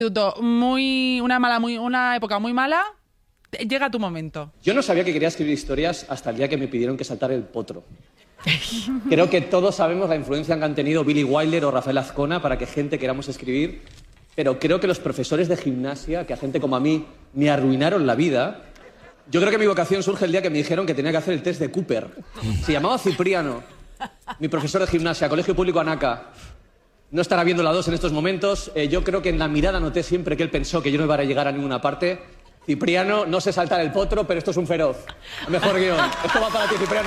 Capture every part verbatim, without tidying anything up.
Muy, una mala, muy, una época muy mala, llega tu momento. Yo no sabía que quería escribir historias hasta el día que me pidieron que saltara el potro. Creo que todos sabemos la influencia que han tenido Billy Wilder o Rafael Azcona para que gente queramos escribir, pero creo que los profesores de gimnasia, que a gente como a mí me arruinaron la vida, yo creo que mi vocación surge el día que me dijeron que tenía que hacer el test de Cooper. Se llamaba Cipriano, mi profesor de gimnasia, Colegio Público Anaca. No estará viendo la dos en estos momentos. Eh, yo creo que en la mirada noté siempre que él pensó que yo no iba a llegar a ninguna parte. Cipriano, no sé saltar el potro, pero esto es un feroz. Mejor guión. Esto va para ti, Cipriano.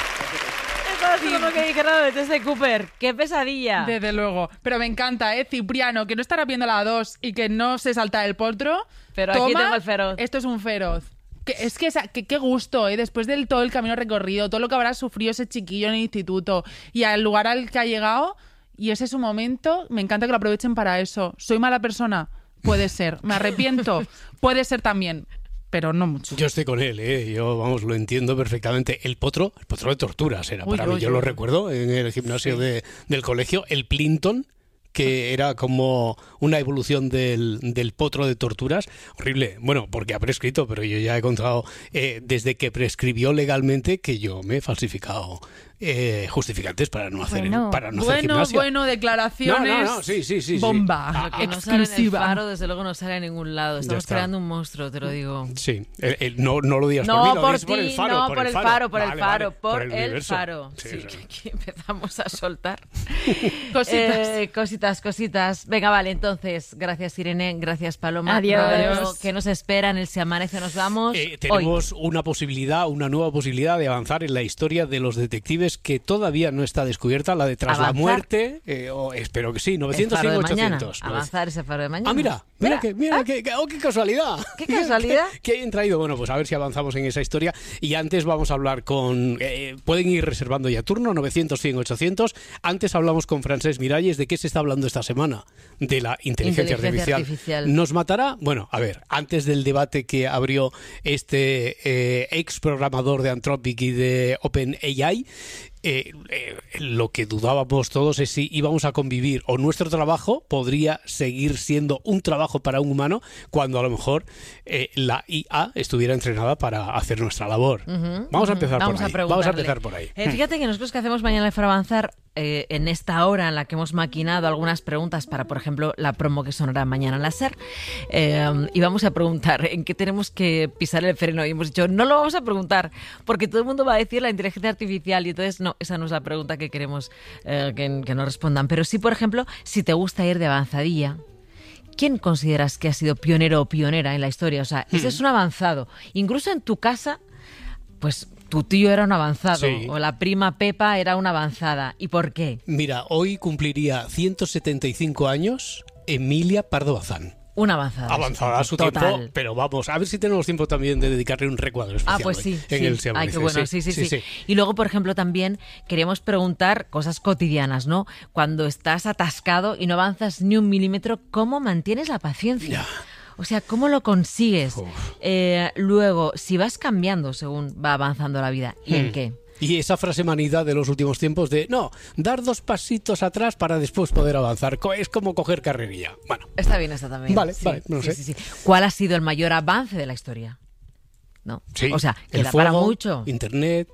Eso es como que dijeron desde Cooper. ¡Qué pesadilla! Desde luego. Pero me encanta, ¿eh? Cipriano, que no estará viendo la dos y que no se salta el potro. Pero Toma, aquí tengo el feroz. Esto es un feroz. Que, es que, que qué gusto, ¿eh? Después del todo el camino recorrido, todo lo que habrá sufrido ese chiquillo en el instituto y al lugar al que ha llegado... Y ese es su momento, me encanta que lo aprovechen para eso. ¿Soy mala persona? Puede ser. ¿Me arrepiento? Puede ser también, pero no mucho. Yo estoy con él, ¿eh? Yo, vamos, lo entiendo perfectamente. El potro, el potro de torturas era Uy, para uy, mí. Yo uy. lo recuerdo en el gimnasio Sí. de, del colegio. El Plinton, que era como una evolución del, del potro de torturas. Horrible. Bueno, porque ha prescrito, pero yo ya he contado eh, desde que prescribió legalmente que yo me he falsificado eh, justificantes para no hacer, Bueno, para no hacer Bueno, gimnasia. bueno, declaraciones. No, no, no, sí, sí, sí, sí. Bomba. Ah, Lo que no sale en el exclusiva. Faro, desde luego no sale en ningún lado. Estamos está. creando un monstruo, te lo digo. Sí, el- el- no, no lo digas No por mí, lo por dices por el ti, faro. no por el faro, por el Vale, faro, vale, por el universo. faro. Sí, Sí, sí. que aquí empezamos a soltar. Cositas. Eh, cositas, cositas. Venga, vale, entonces, gracias Irene, gracias Paloma. Adiós. Adiós. ¿Qué nos espera en el Si Amanece Nos Vamos? Eh, tenemos una posibilidad, una nueva posibilidad de avanzar en la historia de los detectives que todavía no está descubierta, la de Tras la ¿Avanzar? Muerte, eh, o espero que sí, Hoy. El novecientos, faro cien, de mañana. ochocientos. Avanzar ese faro de mañana. Ah, mira, mira, Mira. que, mira que, que- oh, qué casualidad. ¿Qué casualidad? ¿Qué, qué hayan traído? Bueno, pues a ver si avanzamos en esa historia. Y antes vamos a hablar con... eh, pueden ir reservando ya turno, novecientos, cien, ochocientos. Antes hablamos con Francesc Miralles de qué se está hablando esta semana. De la inteligencia, Inteligencia artificial. artificial. ¿Nos matará? Bueno, a ver, antes del debate que abrió este eh, ex programador de Anthropic y de OpenAI, eh, eh, lo que dudábamos todos es si íbamos a convivir o nuestro trabajo podría seguir siendo un trabajo para un humano cuando a lo mejor eh, la I A estuviera entrenada para hacer nuestra labor. Ujú, Vamos a ujú. empezar Vamos por a ahí. Vamos a preguntarle. empezar por ahí. Eh, fíjate que nosotros que hacemos Mañana para Avanzar, eh, en esta hora en la que hemos maquinado algunas preguntas para, por ejemplo, la promo que sonará mañana en la SER, eh, y vamos a preguntar en qué tenemos que pisar el freno. Y hemos dicho, no lo vamos a preguntar, porque todo el mundo va a decir la inteligencia artificial, y entonces no, esa no es la pregunta que queremos eh, que, que nos respondan. Pero sí, por ejemplo, si te gusta ir de avanzadilla, ¿quién consideras que ha sido pionero o pionera en la historia? O sea, ese es un avanzado. Incluso en tu casa, pues tu tío era un avanzado, Sí. o la prima Pepa era una avanzada. ¿Y por qué? Mira, hoy cumpliría ciento setenta y cinco años Emilia Pardo Bazán. Una avanzada. Avanzada a su Total. tiempo, pero vamos, a ver si tenemos tiempo también de dedicarle un recuadro especial Ah, pues hoy sí, en sí. el Se Ay, Amanece. qué bueno, sí sí, sí, Y luego, por ejemplo, también queríamos preguntar cosas cotidianas, ¿no? Cuando estás atascado y no avanzas ni un milímetro, ¿cómo mantienes la paciencia? Ya. O sea, ¿cómo lo consigues? Uf. Eh, luego, si vas cambiando según va avanzando la vida, ¿y en Hmm. qué? Y esa frase manida de los últimos tiempos de, no, dar dos pasitos atrás para después poder avanzar. Co- Es como coger carrerilla. Bueno, Está bien esta también. Vale, Sí, vale, no sí, sé. sí, sí. ¿Cuál ha sido el mayor avance de la historia? ¿No? sí. O sea, que el da fuego, para mucho. Internet,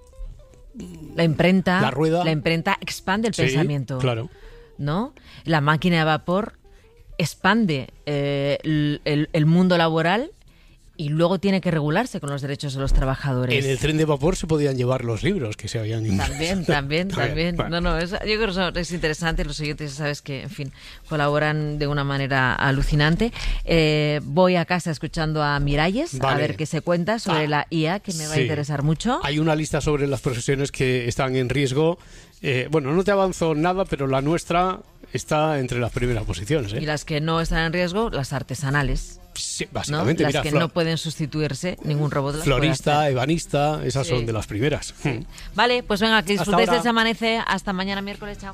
La imprenta, la rueda. la imprenta expande el sí, pensamiento. claro. ¿No? La máquina de vapor expande eh, el, el- el mundo laboral y luego tiene que regularse con los derechos de los trabajadores. En el tren de vapor se podían llevar los libros que se habían impreso. También, también, también. Bueno. No, no, es- yo creo que eso es interesante. Los oyentes, sabes que, en fin, colaboran de una manera alucinante. Eh, voy a casa escuchando a Miralles a Vale. ver qué se cuenta sobre Ah, la I A, que me va a sí. interesar mucho. Hay una lista sobre las profesiones que están en riesgo. Eh, bueno, no te avanzo nada, pero la nuestra está entre las primeras posiciones. ¿eh? Y las que no están en riesgo, las artesanales. Sí, ¿No? básicamente, Las mira, que flor- no pueden sustituirse, ningún robot las puede florista, hacer. ebanista, esas Sí. son de las primeras. Hmm. Vale, pues venga, que Hasta disfrutéis ahora. de Se Amanece. Hasta mañana miércoles, chao.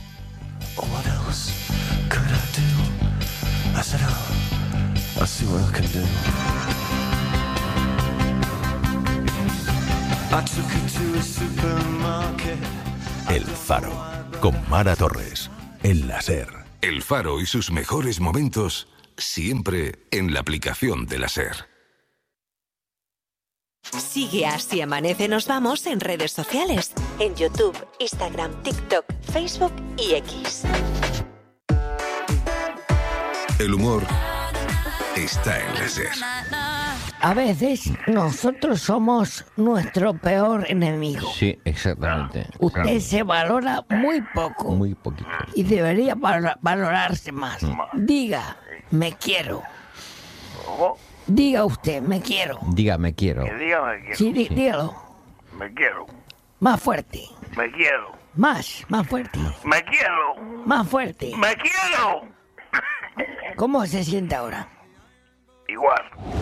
What else could I do? I said, oh, I'll see what I can do. I took her to a supermarket. El Faro, con Mara Torres, en la SER. El Faro y sus mejores momentos siempre en la aplicación de la SER. Sigue a Si Amanece Nos Vamos en redes sociales, en YouTube, Instagram, TikTok, Facebook y X. El humor está en la SER. A veces nosotros somos nuestro peor enemigo. Sí, exactamente. Usted Claro. se valora muy poco. Muy poquito. Y debería valor- valorarse más. Diga, me quiero. Diga usted, me quiero. Diga, me quiero. Sí, dí- dígalo. Me quiero, Más fuerte. me quiero, Más, más fuerte. me quiero, Más fuerte. me quiero. ¿Cómo se siente ahora? Igual.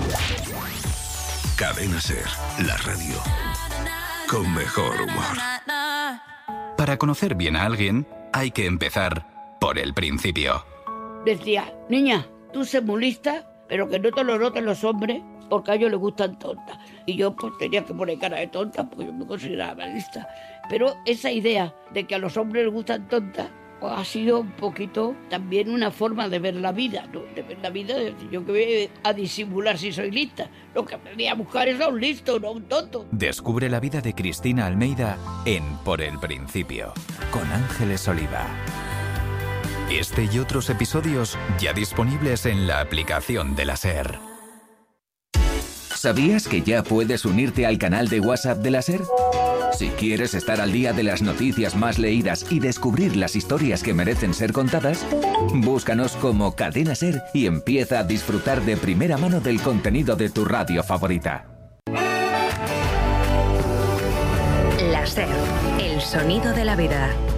Cadena SER, la radio con mejor humor. Para conocer bien a alguien, hay que empezar por el principio. Decía, niña, tú sé muy lista, pero que no te lo noten los hombres, porque a ellos les gustan tontas. Y yo pues tenía que poner cara de tonta, porque yo me consideraba lista. Pero esa idea de que a los hombres les gustan tontas, pues, ha sido un poquito también una forma de ver la vida, ¿no? De ver la vida, de decir, yo que voy a disimular si soy lista. Lo que aprendí a buscar es a un listo, no a un tonto. Descubre la vida de Cristina Almeida en Por el Principio, con Ángeles Oliva. Este y otros episodios ya disponibles en la aplicación de la SER. ¿Sabías que ya puedes unirte al canal de WhatsApp de la SER? Si quieres estar al día de las noticias más leídas y descubrir las historias que merecen ser contadas, búscanos como Cadena SER y empieza a disfrutar de primera mano del contenido de tu radio favorita. La SER, el sonido de la vida.